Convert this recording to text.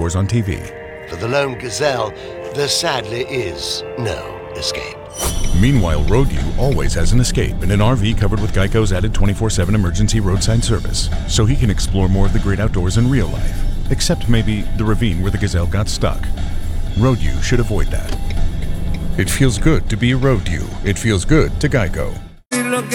Wars on TV. For the lone gazelle, there sadly is no escape. Meanwhile, Road U always has an escape in an RV covered with Geico's added 24/7 emergency roadside service, so he can explore more of the great outdoors in real life, except maybe the ravine where the gazelle got stuck. Road U should avoid that. It feels good to be Road U. It feels good to Geico.